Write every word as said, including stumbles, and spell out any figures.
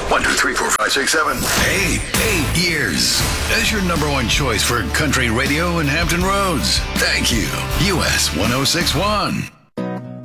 One, two, three, four, five, six, seven. Hey, eight years as your number one choice for country radio in Hampton Roads. Thank you. U S one oh six one.